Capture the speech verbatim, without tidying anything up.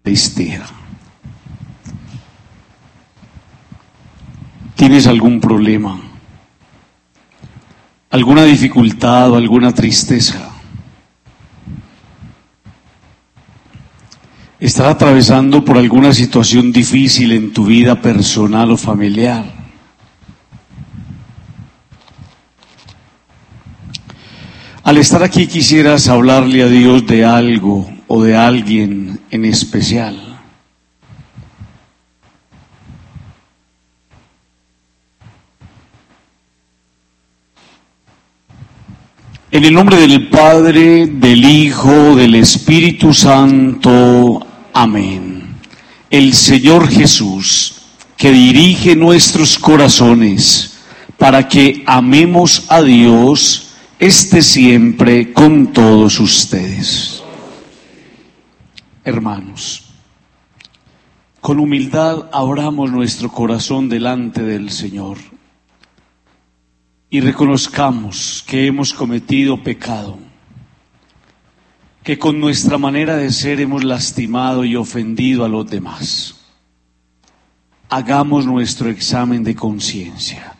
tristeza. ¿Tienes algún problema? ¿Alguna dificultad o alguna tristeza? ¿Estás atravesando por alguna situación difícil en tu vida personal o familiar? Al estar aquí quisieras hablarle a Dios de algo o de alguien en especial. En el nombre del Padre, del Hijo, del Espíritu Santo. Amén. El Señor Jesús, que dirige nuestros corazones para que amemos a Dios, esté siempre con todos ustedes. Hermanos, con humildad abramos nuestro corazón delante del Señor y reconozcamos que hemos cometido pecado, que con nuestra manera de ser hemos lastimado y ofendido a los demás. Hagamos nuestro examen de conciencia.